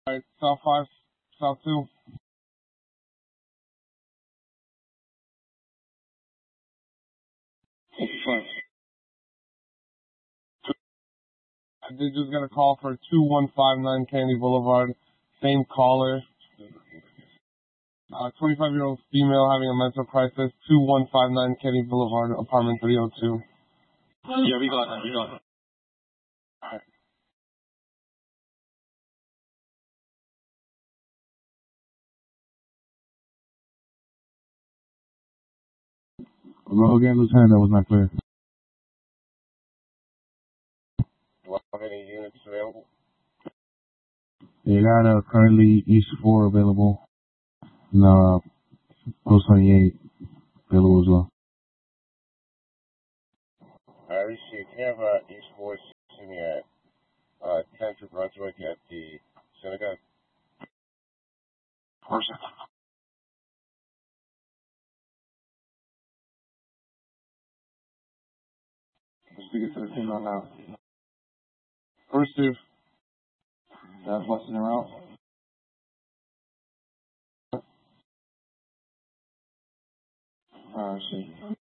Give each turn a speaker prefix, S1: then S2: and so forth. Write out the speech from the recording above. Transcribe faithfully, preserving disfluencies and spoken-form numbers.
S1: Alright, South five, South two. I did just get a call for two one five nine Candy Boulevard. Same caller. Uh, twenty-five-year-old female having a mental crisis. two one five nine Candy Boulevard, apartment three oh two.
S2: Yeah, we got that. We got that.
S1: Alright.
S3: Well, again, Lieutenant, that was not clear.
S1: Do I have any units available?
S3: You got uh, currently East four available. And, uh, Post twenty-eight available as well.
S1: I received. Can you have uh, East four see me at uh, ten through Brunswick at the synagogue?
S2: Person. Speaking to the team right now.
S1: First Steve.
S2: That's busting her out. Alright, see.